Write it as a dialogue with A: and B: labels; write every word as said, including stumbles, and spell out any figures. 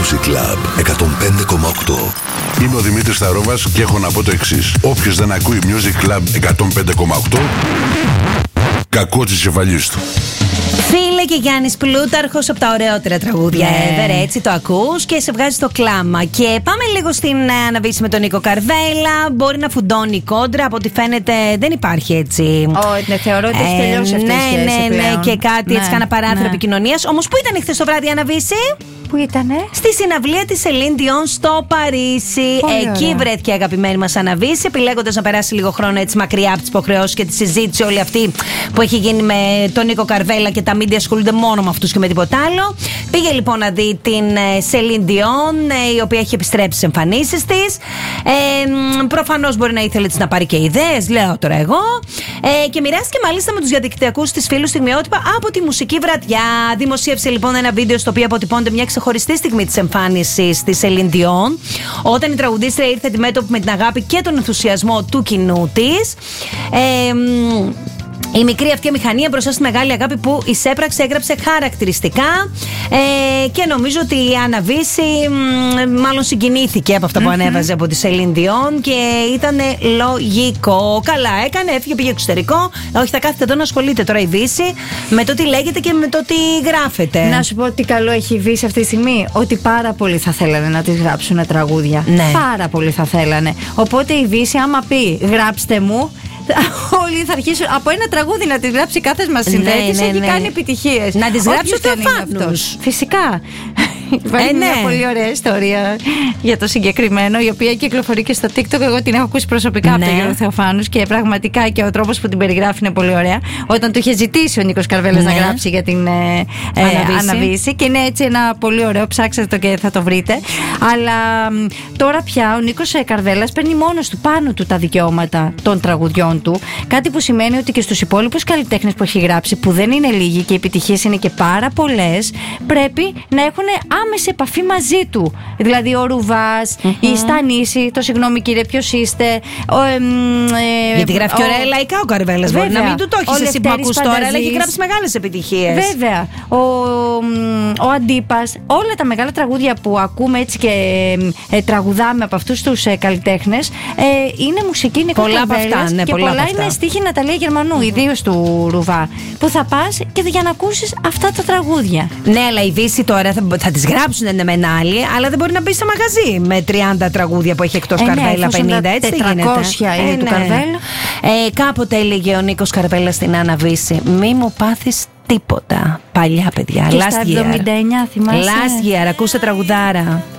A: Music Lab εκατόν πέντε κόμμα οκτώ. Είμαι ο Δημήτρης Σταρόβας και έχω να πω το εξής. Όποιος δεν ακούει Music Lab εκατόν πέντε κόμμα οκτώ, κακό της κεφαλής του.
B: Φίλε και Γιάννης Πλούταρχος, από τα ωραιότερα τραγούδια ever, yeah. Έτσι το ακούς και σε βγάζει το κλάμα. Και πάμε λίγο στην αναβίση με τον Νίκο Καρβέλα. Μπορεί να φουντώνει κόντρα, από ό,τι φαίνεται δεν υπάρχει έτσι.
C: Oh, ναι, θεωρώ ότι έχει τελειώσει αυτή
B: ναι,
C: η σχέση
B: ναι, ναι,
C: πλέον.
B: και κάτι
C: ναι,
B: έτσι κάνα παράθυρο
C: ναι.
B: επικοινωνίας. Όμως πού ήταν χθες το βράδυ η αναβίση?
C: Πού ήτανε?
B: Στη συναυλία της Celine Dion στο Παρίσι.
C: Πολύ
B: Εκεί
C: ωραία.
B: βρέθηκε η αγαπημένη μας αναβίση, επιλέγοντας να περάσει λίγο χρόνο έτσι μακριά από τις υποχρεώσεις και τη συζήτηση όλη αυτή που έχει γίνει με τον Νίκο Καρβέλα και τα media ασχολούνται μόνο με αυτούς και με τίποτα άλλο. Πήγε λοιπόν να δει την Celine Dion, η οποία έχει επιστρέψει στις εμφανίσεις της. Ε, προφανώς μπορεί να ήθελε της να πάρει και ιδέες, λέω τώρα εγώ. Ε, και μοιράστηκε μάλιστα με τους διαδικτυακούς της φίλους στιγμιότυπα από τη μουσική βραδιά. Δημοσίευσε λοιπόν ένα βίντεο στο οποίο αποτυπώνεται μια ξεχωριστή στιγμή της εμφάνισης της Celine Dion, όταν η τραγουδίστρια ήρθε αντιμέτωπη με την αγάπη και τον ενθουσιασμό του κοινού της. Ε, Η μικρή αυτή μηχανία μπροστά στη μεγάλη αγάπη που εισέπραξε, έγραψε χαρακτηριστικά ε, και νομίζω ότι η αναβίση μ, μάλλον συγκινήθηκε από αυτά που mm-hmm. ανέβαζε από τη Celine Dion και ήταν λογικό. Καλά έκανε, έφυγε, πήγε εξωτερικό. Όχι, θα κάθεται εδώ να ασχολείται τώρα η Βύση με το τι λέγεται και με το τι γράφεται.
C: Να σου πω τι καλό έχει η Βύση αυτή τη στιγμή. Ότι πάρα πολύ θα θέλανε να της γράψουν τραγούδια.
B: Ναι.
C: Πάρα πολύ θα θέλανε. Οπότε η Βύση, άμα πει γράψτε μου, όλοι θα αρχίσουν από ένα τραγούδι να τη γράψει κάθε μας συνθέτης.
B: Ναι, ναι,
C: έχει
B: ναι.
C: κάνει επιτυχίες.
B: Να τις γράψει ο
C: Όποιος και αν είναι
B: Θεοφάνους.
C: Φυσικά. Υπάρχει
B: Ε, ναι.
C: μια πολύ ωραία ιστορία για το συγκεκριμένο, η οποία κυκλοφορεί και στο TikTok. Εγώ την έχω ακούσει προσωπικά από
B: Ναι.
C: τον Γιώργο Θεοφάνους και πραγματικά και ο τρόπος που την περιγράφει είναι πολύ ωραία. Όταν του είχε ζητήσει ο Νίκος Καρβέλας
B: Ναι.
C: να γράψει για την ε, ε,
B: Αναβίση.
C: αναβίση. Και είναι έτσι ένα πολύ ωραίο, ψάξτε το και θα το βρείτε. Αλλά μ, τώρα πια ο Νίκος Καρβέλας παίρνει μόνος του πάνω του τα δικαιώματα των τραγουδιών του. Κάτι που σημαίνει ότι και στους υπόλοιπους καλλιτέχνες που έχει γράψει, που δεν είναι λίγοι και οι επιτυχίες είναι και πάρα πολλές, πρέπει να έχουν άμεση επαφή μαζί του. Δηλαδή ο Ρουβάς, mm-hmm. η Στανίση, το συγγνώμη κύριε, ποιος είστε. Ο, ε, ε,
B: Γιατί γράφει
C: ο,
B: ωραία λαϊκά ο Καρβέλας. Μπορεί να μην του το έχεις εσύ που ακούς τώρα, αλλά έχει γράψει μεγάλες επιτυχίες.
C: Βέβαια. Ο, ο Αντίπας, όλα τα μεγάλα τραγούδια που ακούμε έτσι και ε, τραγουδάμε από αυτούς τους ε, καλλιτέχνες, ε, είναι μουσική Νίκος
B: Πολλά από
C: Καρβέλας
B: αυτά, ναι,
C: και
B: πολλά
C: πολλά
B: από αυτά.
C: είναι στίχη Ναταλία Γερμανού, mm-hmm. ιδίως του Ρουβά. Που θα πας και για να ακούσεις αυτά τα τραγούδια.
B: Ναι, αλλά η Βύση τώρα θα, θα τις γράψουν ναι, με ένα άλλη, αλλά δεν μπορεί να μπει σε μαγαζί με τριάντα τραγούδια που έχει εκτός
C: ε,
B: Καρβέλα,
C: ναι,
B: πενήντα, έτσι δεν γίνεται.
C: τετρακόσια είναι
B: ε,
C: του
B: ναι.
C: Καρβέλα.
B: Ε, κάποτε έλεγε ο Νίκος Καρβέλας στην Αναβίση, μη μου πάθεις τίποτα. Παλιά παιδιά,
C: Και
B: last
C: στα
B: year.
C: εβδομήντα εννιά θυμάσαι.
B: Last year, ακούστε τραγουδάρα.